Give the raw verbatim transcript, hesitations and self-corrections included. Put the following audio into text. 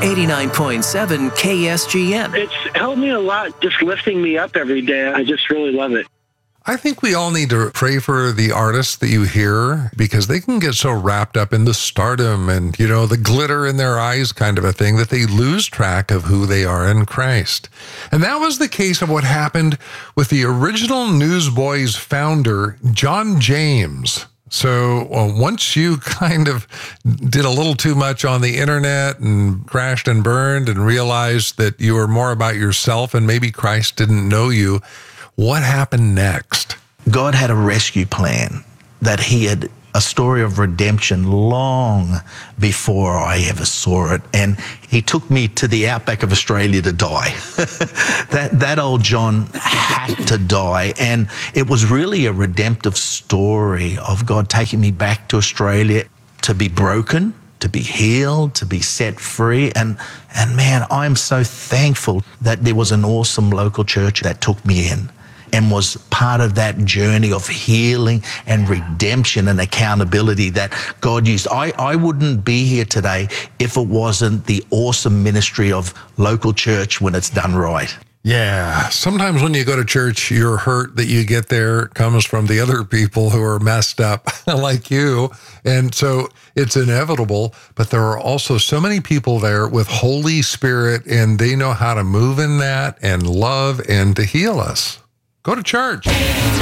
eighty-nine point seven K S G M. It's helped me a lot, just lifting me up every day. I just really love it. I think we all need to pray for the artists that you hear, because they can get so wrapped up in the stardom and, you know, the glitter in their eyes kind of a thing that they lose track of who they are in Christ. And that was the case of what happened with the original Newsboys founder, John James. So well, once you kind of did a little too much on the internet and crashed and burned and realized that you were more about yourself and maybe Christ didn't know you, what happened next? God had a rescue plan, that he had a story of redemption long before I ever saw it. And he took me to the outback of Australia to die. that, that old John had to die. And it was really a redemptive story of God taking me back to Australia to be broken, to be healed, to be set free. And, and man, I'm so thankful that there was an awesome local church that took me in and was part of that journey of healing and redemption and accountability that God used. I, I wouldn't be here today if it wasn't the awesome ministry of local church when it's done right. Yeah, sometimes when you go to church, your hurt that you get there comes from the other people who are messed up like you. And so it's inevitable, but there are also so many people there with Holy Spirit, and they know how to move in that and love and to heal us. Go to church.